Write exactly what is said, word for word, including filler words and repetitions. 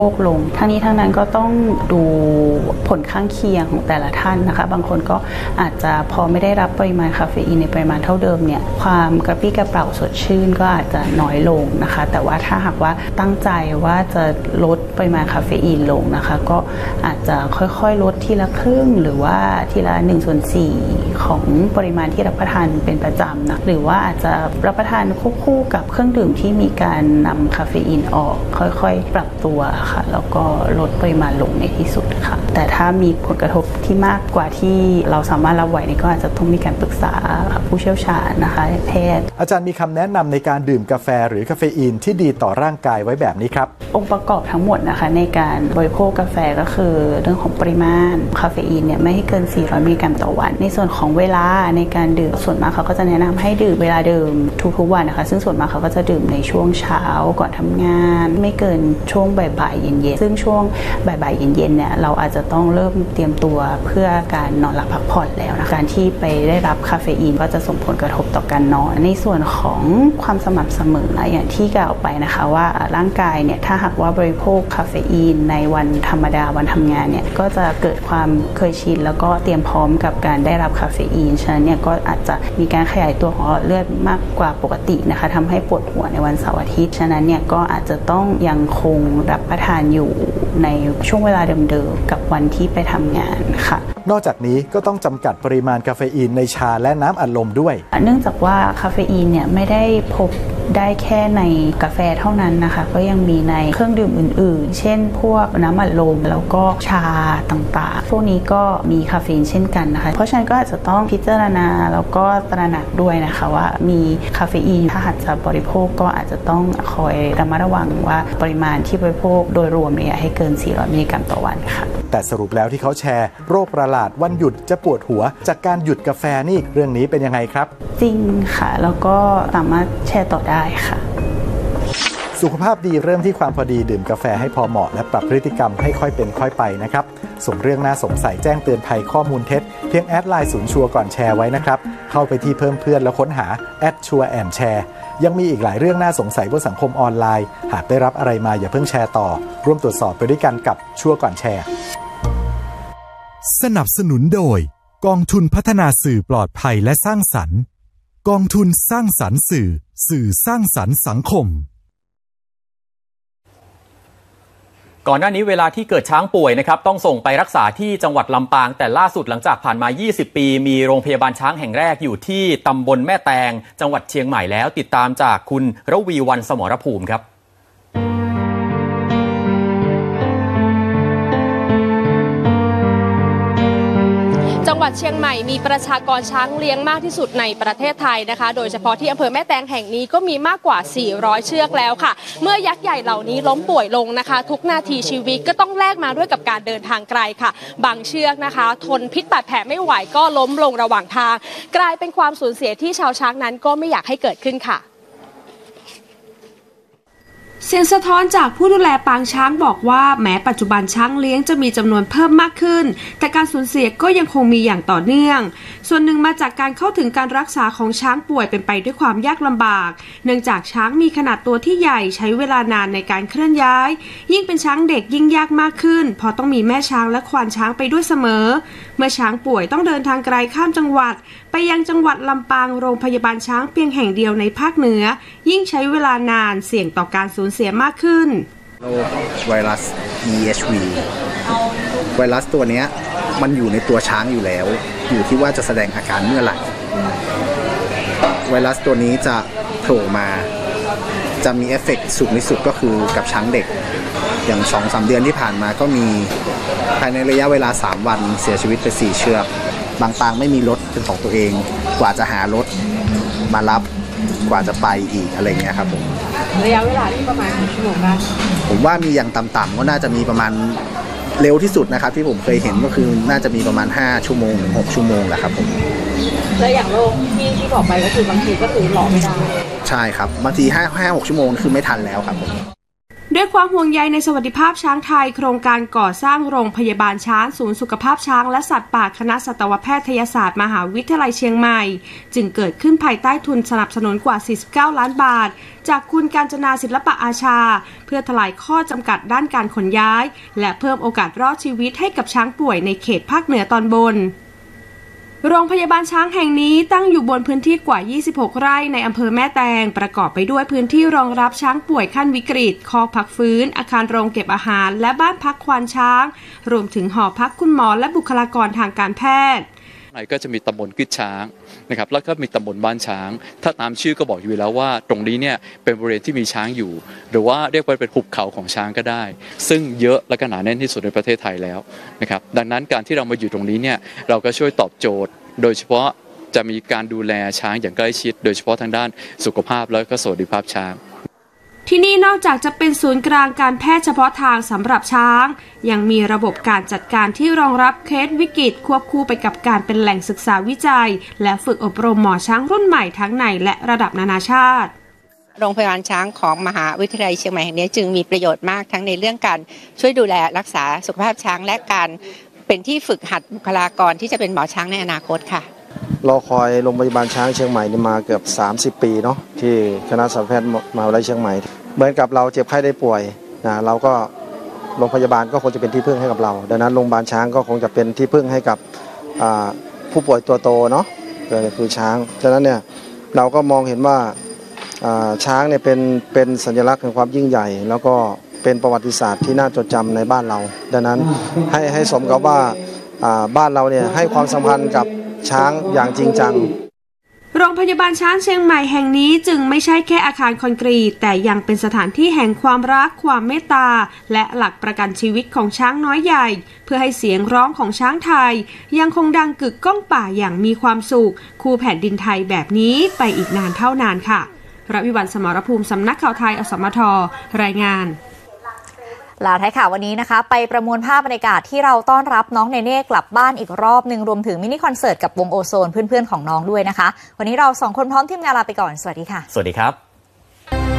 โรคลงทั้งนี้ทั้งนั้นก็ต้องดูผลข้างเคียงของแต่ละท่านนะคะบางคนก็อาจจะพอไม่ได้รับปริมาณคาเฟอีนในปริมาณเท่าเดิมเนี่ยความกระปรี้กระเปร่าสดชื่นก็อาจจะน้อยลงนะคะแต่ว่าถ้าหากว่าตั้งใจว่าจะลดปริมาณคาเฟอีนลงนะคะก็อาจจะค่อยๆลดทีละครึ่งหรือว่าทีละหนึ่งส่วนสี่ของปริมาณที่รับประทานเป็นประจำนะหรือว่าอาจจะรับประทานควบคู่กับเครื่องดื่มที่มีการนำคาเฟอีนออกค่อยๆปรับตัวค่ะแล้วก็ลดปริมาณลงในที่สุดค่ะแต่ถ้ามีผลกระทบที่มากกว่าที่เราสามารถรับไหวนี่ก็อาจจะต้องมีการปรึกษาผู้เชี่ยวชาญนะคะแพทย์อาจารย์มีคำแนะนำในการดื่มกาแฟหรือคาเฟอีนที่ดีต่อร่างกายไว้แบบนี้ครับองค์ประกอบทั้งหมดนะคะในการบริโภคกาแฟก็คือเรื่องของปริมาณคาเฟอีนเนี่ยไม่ให้เกินสี่ร้อยมิลลิกรัมต่อวันในส่วนของเวลาในการดื่มส่วนมากเขาก็จะแนะนำให้ดื่มเวลาดื่มทุกๆวันนะคะซึ่งส่วนมากเขาก็จะดื่มในช่วงเช้าก่อนทำงานไม่เกินช่วงบ่ายๆเย็นๆซึ่งช่วงบ่ายๆเย็นๆเนี่ยเราอาจจะต้องเริ่มเตรียมตัวเพื่อการนอนหลับพักผ่อนแล้วนะการที่ไปได้รับคาเฟอีนก็จะส่งผลกระทบต่อการนอนในส่วนของความสม่ำเสมออย่างที่กล่าวไปนะคะว่าร่างกายเนี่ยถ้าหากว่าบริโภคคาเฟอีนในวันธรรมดาวันทำงานเนี่ยก็จะเกิดความเคยชินแล้วก็เตรียมพร้อมกับการได้รับคาเฟอีนฉะนั้นเนี่ยก็อาจจะมีการขยายตัวของหลอดเลือดมากกว่าปกตินะคะทำให้ปวดหัวในวันเสาร์อาทิตย์ฉะนั้นเนี่ยก็อาจจะต้องยังคงรับประทานอยู่ในช่วงเวลาเดิมๆกับวันที่ไปทำงานค่ะนอกจากนี้ก็ต้องจำกัดปริมาณคาเฟอีนในชาและน้ำอัดลมด้วยเนื่องจากว่าคาเฟอีนเนี่ยไม่ได้พบได้แค่ในกาแฟเท่านั้นนะคะก็ยังมีในเครื่องดื่มอื่นๆเช่นพวกน้ำอัดลมแล้วก็ชาต่างๆพวกนี้ก็มีคาเฟอีนเช่นกันนะคะเพราะฉะนั้นก็อาจจะต้องพิจารณาแล้วก็ตระหนักด้วยนะคะว่ามีคาเฟอีนถ้าหากจะบริโภคก็อาจจะต้องคอยระมัดระวังว่าปริมาณที่บริโภคโดยรวมเนี่ยให้เกินสี่ร้อยมิลลิกรัมต่อวันค่ะแต่สรุปแล้วที่เขาแชร์โรคประหลาดวันหยุดจะปวดหัวจากการหยุดกาแฟนี่เรื่องนี้เป็นยังไงครับจริงค่ะแล้วก็สามารถแชร์ต่อได้ค่ะสุขภาพดีเริ่มที่ความพอดีดื่มกาแฟให้พอเหมาะและปรับพฤติกรรมให้ค่อยเป็นค่อยไปนะครับส่งเรื่องน่าสงสัยแจ้งเตือนภัยข้อมูลเท็จเพียงแอดไลน์ศูนย์ชัวร์ก่อนแชร์ไว้นะครับเข้าไปที่เพิ่มเพื่อนแล้วค้นหาแอดชัวร์แอนแชร์ยังมีอีกหลายเรื่องน่าสงสัยบนสังคมออนไลน์หากได้รับอะไรมาอย่าเพิ่งแชร์ต่อร่วมตรวจสอบไปด้วยกันกับชัวร์ก่อนแชร์สนับสนุนโดยกองทุนพัฒนาสื่อปลอดภัยและสร้างสรรค์กองทุนสร้างสรรค์สื่อสื่อสร้างสรรค์สังคมก่อนหน้านี้เวลาที่เกิดช้างป่วยนะครับต้องส่งไปรักษาที่จังหวัดลำปางแต่ล่าสุดหลังจากผ่านมายี่สิบปีมีโรงพยาบาลช้างแห่งแรกอยู่ที่ตำบลแม่แตงจังหวัดเชียงใหม่แล้วติดตามจากคุณระวีวรรณสมรภูมิครับจังหวัดเชียงใหม่มีประชากรช้างเลี้ยงมากที่สุดในประเทศไทยนะคะโดยเฉพาะที่อำเภอแม่แตงแห่งนี้ก็มีมากกว่าสี่ร้อยเชือกแล้วค่ะเมื่อยักษ์ใหญ่เหล่านี้ล้มป่วยลงนะคะทุกนาทีชีวิตก็ต้องแลกมาด้วยกับการเดินทางไกลค่ะบางเชือกนะคะทนพิษบาดแผลไม่ไหวก็ล้มลงระหว่างทางกลายเป็นความสูญเสียที่ชาวช้างนั้นก็ไม่อยากให้เกิดขึ้นค่ะเสียงสะท้อนจากผู้ดูแลปางช้างบอกว่าแม้ปัจจุบันช้างเลี้ยงจะมีจำนวนเพิ่มมากขึ้นแต่การสูญเสียก็ยังคงมีอย่างต่อเนื่องส่วนหนึ่งมาจากการเข้าถึงการรักษาของช้างป่วยเป็นไปด้วยความยากลำบากเนื่องจากช้างมีขนาดตัวที่ใหญ่ใช้เวลานานในการเคลื่อนย้ายยิ่งเป็นช้างเด็กยิ่งยากมากขึ้นเพราะต้องมีแม่ช้างและควานช้างไปด้วยเสมอเมื่อช้างป่วยต้องเดินทางไกลข้ามจังหวัดไปยังจังหวัดลำปางโรงพยาบาลช้างเพียงแห่งเดียวในภาคเหนือยิ่งใช้เวลานานเสี่ยงต่อการสูญเสียมากขึ้นโรคไวรัส อี เอช วี ไวรัสตัวนี้มันอยู่ในตัวช้างอยู่แล้วอยู่ที่ว่าจะแสดงอาการเมื่อไหร่ไวรัสตัวนี้จะโผล่มาจะมีเอฟเฟกต์สูงที่สุดก็คือกับช้างเด็กอย่าง สองถึงสาม เดือนที่ผ่านมาก็มีภายในระยะเวลาสามวันเสียชีวิตไปสี่เชือกบางปางไม่มีรถเป็นของตัวเองกว่าจะหารถมารับกว่าจะไปอีกอะไรเงี้ยครับผมระยะเวลาที่ประมาณกี่ชั่วโมงได้ผมว่ามีอย่างต่ำๆก็น่าจะมีประมาณเร็วที่สุดนะครับที่ผมเคยเห็นก็คือน่าจะมีประมาณห้าชั่วโมงถึงหกชั่วโมงแหละครับผมแล้วอย่างโรคที่ที่บอกไปก็คือบางทีก็คือหลอกไม่ได้ใช่ครับบางทีห้า ห้า หกชั่วโมงคือไม่ทันแล้วครับผมด้วยความห่วงใยในสวัสดิภาพช้างไทยโครงการก่อสร้างโรงพยาบาลช้างศูนย์สุขภาพช้างและสัตว์ป่าคณะสัตวแพทยศาสตร์มหาวิทยาลัยเชียงใหม่จึงเกิดขึ้นภายใต้ทุนสนับสนุนกว่าสี่สิบเก้าล้านบาทจากคุณกาญจนาศิลปะอาชาเพื่อทลายข้อจำกัดด้านการขนย้ายและเพิ่มโอกาสรอดชีวิตให้กับช้างป่วยในเขตภาคเหนือตอนบนโรงพยาบาลช้างแห่งนี้ตั้งอยู่บนพื้นที่กว่ายี่สิบหกไร่ในอำเภอแม่แตงประกอบไปด้วยพื้นที่รองรับช้างป่วยขั้นวิกฤตคอกพักฟื้นอาคารโรงเก็บอาหารและบ้านพักควานช้างรวมถึงหอพักคุณหมอและบุคลากรทางการแพทย์ไหนก็จะมีตำบลกึดช้างนะครับแล้วก็มีตำบลบ้านช้างถ้าตามชื่อก็บอกอยู่แล้วว่าตรงนี้เนี่ยเป็นบริเวณที่มีช้างอยู่หรือว่าเรียกว่าเป็นหุบเขาของช้างก็ได้ซึ่งเยอะและก็หนาแน่นที่สุดในประเทศไทยแล้วนะครับดังนั้นการที่เรามาอยู่ตรงนี้เนี่ยเราก็ช่วยตอบโจทย์โดยเฉพาะจะมีการดูแลช้างอย่างใกล้ชิดโดยเฉพาะทางด้านสุขภาพและก็สวัสดิภาพช้างที่นี่นอกจากจะเป็นศูนย์กลางการแพทย์เฉพาะทางสำหรับช้างยังมีระบบการจัดการที่รองรับเคสวิกฤตควบคู่ไปกับการเป็นแหล่งศึกษาวิจัยและฝึกอบรมหมอช้างรุ่นใหม่ทั้งในและระดับนานาชาติโรงพยาบาลช้างของมหาวิทยาลัยเชียงใหม่แห่งนี้จึงมีประโยชน์มากทั้งในเรื่องการช่วยดูแลรักษาสุขภาพช้างและการเป็นที่ฝึกหัดบุคลากรที่จะเป็นหมอช้างในอนาคตค่ะรอคอยโรงพยาบาลช้างเชียงใหม่นี่มาเกือบสามสิบปีเนาะที่คณะสัตวแพทย์มหาวิทยาลัยเชียงใหม่เหมือนกับเราเจ็บไข้ได้ป่วยนะเราก็โรงพยาบาลก็คงจะเป็นที่พึ่งให้กับเราดังนั้นโรงพยาบาลช้างก็คงจะเป็นที่พึ่งให้กับผู้ป่วยตัวโตเนาะคือช้างฉะนั้นเนี่ยเราก็มองเห็นว่าช้างเนี่ยเป็นเป็นสัญลักษณ์แห่งความยิ่งใหญ่แล้วก็เป็นประวัติศาสตร์ที่น่าจดจำในบ้านเราดังนั้นให้ให้สมกับว่าบ้านเราเนี่ยให้ความสำคัญกับช้างอย่างจริงจังโรงพยาบาลช้างเชียงใหม่แห่งนี้จึงไม่ใช่แค่อาคารคอนกรีตแต่ยังเป็นสถานที่แห่งความรักความเมตตาและหลักประกันชีวิตของช้างน้อยใหญ่เพื่อให้เสียงร้องของช้างไทยยังคงดังกึกก้องป่าอย่างมีความสุขคู่แผ่นดินไทยแบบนี้ไปอีกนานเท่านานค่ะรวิวรรณ สมรภูมิสำนักข่าวไทยอสมทรายงานลาท้ายข่าววันนี้นะคะไปประมวลภาพบรรยากาศที่เราต้อนรับน้องเนเน่กลับบ้านอีกรอบหนึ่งรวมถึงมินิคอนเสิร์ตกับวงโอโซนเพื่อนๆของน้องด้วยนะคะวันนี้เราสองคนพร้อมทีมงานลาไปก่อนสวัสดีค่ะสวัสดีครับ